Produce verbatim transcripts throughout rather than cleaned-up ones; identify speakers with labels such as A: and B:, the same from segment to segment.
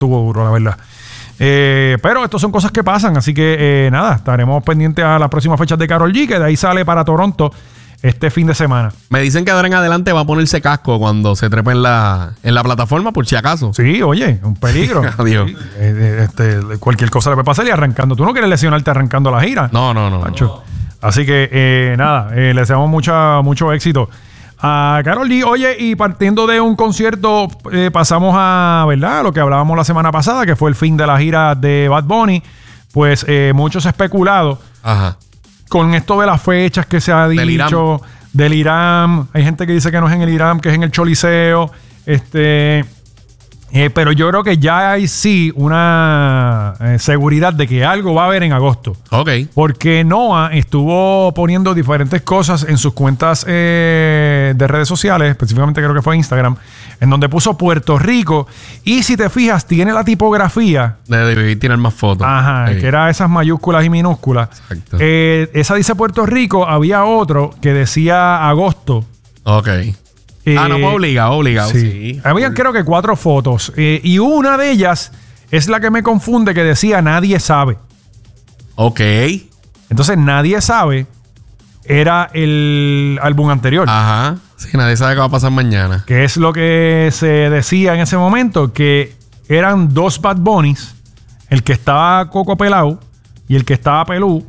A: estuvo duro, la verdad. Eh, pero estas son cosas que pasan, así que eh, nada, estaremos pendientes a las próximas fechas de Karol G, que de ahí sale para Toronto este fin de semana.
B: Me dicen que de ahora en adelante va a ponerse casco cuando se trepe en la, en la plataforma, por si acaso.
A: Sí, oye, un peligro.
B: Adiós.
A: Sí, eh, este, cualquier cosa le puede pasar y arrancando. Tú no quieres lesionarte arrancando la gira.
B: No, no, no.
A: no. Así que eh, nada, eh, le deseamos mucha, mucho éxito a Karol G. Oye, y partiendo de un concierto, eh, pasamos a, ¿verdad?, lo que hablábamos la semana pasada, que fue el fin de la gira de Bad Bunny. Pues eh, muchos especulado
B: Ajá.
A: con esto de las fechas que se ha dicho,
B: Del Irán.
A: del Irán. Hay gente que dice que no es en el Irán, que es en el Choliseo. Este... Eh, pero yo creo que ya hay sí una eh, seguridad de que algo va a haber en agosto.
B: Ok.
A: Porque Noah estuvo poniendo diferentes cosas en sus cuentas eh, de redes sociales, específicamente creo que fue Instagram, en donde puso Puerto Rico. Y si te fijas, tiene la tipografía.
B: Debe tener más fotos.
A: Ajá,
B: sí.
A: que era esas mayúsculas y minúsculas.
B: Exacto.
A: Eh, esa dice Puerto Rico. Había otro que decía agosto.
B: Ok.
A: Eh,
B: ah, no, pues obligado, obligado.
A: Sí.
B: Sí.
A: Habían creo que cuatro fotos. Eh, y una de ellas es la que me confunde, que decía nadie sabe.
B: Ok.
A: Entonces nadie sabe era el álbum anterior.
B: Ajá. Sí, nadie sabe qué va a pasar mañana.
A: Que es lo que se decía en ese momento, que eran dos Bad Bunnies. El que estaba coco pelado y el que estaba pelú.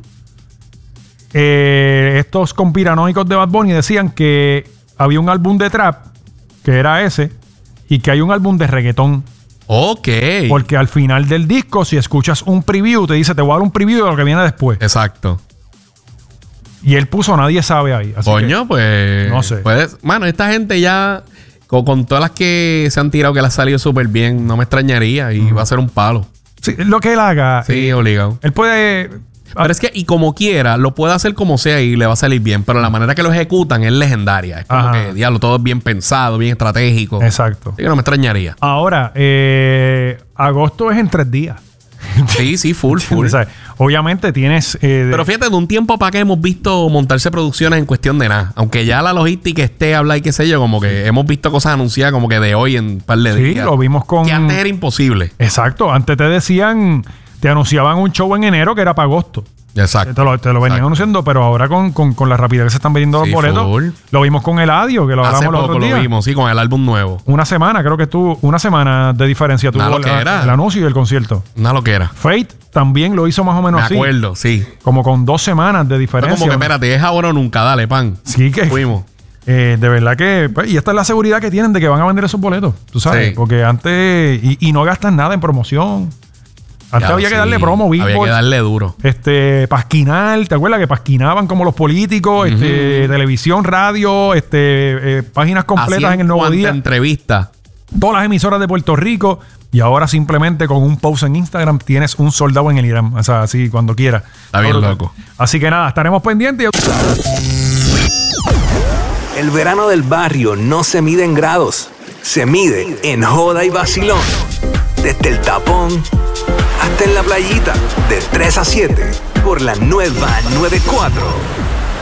A: Eh, estos conspiranoicos de Bad Bunny decían que había un álbum de trap, que era ese, y que hay un álbum de reggaetón.
B: Ok.
A: Porque al final del disco, si escuchas un preview, te dice, te voy a dar un preview de lo que viene después.
B: Exacto.
A: Y él puso nadie sabe ahí. Así
B: Coño,
A: que,
B: pues...
A: no sé.
B: Pues, mano, esta gente ya... Con, con todas las que se han tirado, que le ha salido súper bien, no me extrañaría. Y uh-huh. va a ser un palo.
A: Sí, lo que él haga.
B: Sí,
A: eh,
B: obligado.
A: Él puede...
B: Pero es que, y como quiera, lo puede hacer como sea y le va a salir bien. Pero la manera que lo ejecutan es legendaria. Es como
A: Ajá.
B: que, diablo, todo es bien pensado, bien estratégico.
A: Exacto.
B: Así que no me extrañaría.
A: Ahora, eh, agosto es en tres días.
B: Sí, sí, full, full.
A: O sea, obviamente tienes... Eh,
B: Pero fíjate, de un tiempo para acá hemos visto montarse producciones en cuestión de nada. Aunque ya la logística esté, habla y qué sé yo, como que hemos visto cosas anunciadas como que de hoy en un par de días.
A: Sí, lo vimos con...
B: Que antes era imposible.
A: Exacto. Antes te decían... Te anunciaban un show en enero que era para agosto.
B: Exacto.
A: Te lo, te lo venían
B: Exacto.
A: anunciando, pero ahora con, con, con la rapidez que se están vendiendo
B: Sí,
A: los boletos,
B: full.
A: lo vimos con Eladio, que lo
B: Hace
A: hablamos los
B: poco
A: otros
B: lo
A: días.
B: vimos, sí, con el álbum nuevo.
A: Una semana, creo que tuvo una semana de diferencia tuvo
B: Una
A: el,
B: loquera.
A: el anuncio y el concierto.
B: Una loquera.
A: Fate también lo hizo más o menos
B: Me
A: así.
B: acuerdo, sí.
A: Como con dos semanas de
B: Fue
A: diferencia.
B: como que, espérate, es ahora o nunca, dale, pan.
A: Sí, que
B: Fuimos.
A: eh, de verdad que... Pues, y esta es la seguridad que tienen de que van a vender esos boletos, tú sabes.
B: Sí.
A: Porque antes... Y, y no gastan nada en promoción. Antes
B: Ya,
A: había que
B: sí.
A: darle promo,
B: Había
A: billboards,
B: que darle duro.
A: Este, pasquinar, ¿te acuerdas que pasquinaban como los políticos?
B: Uh-huh.
A: Este, televisión, radio, este, eh, páginas completas
B: Hacían
A: en el Nuevo
B: cuanta
A: Día.
B: entrevista.
A: Todas las emisoras de Puerto Rico. Y ahora simplemente con un post en Instagram tienes un soldado en el Irán. O sea, así cuando quieras.
B: Está bien loco.
A: Así que nada, estaremos pendientes.
C: El verano del barrio no se mide en grados. Se mide en joda y vacilón. Desde el tapón hasta en la playita, de tres a siete, por la nueva noventa y cuatro.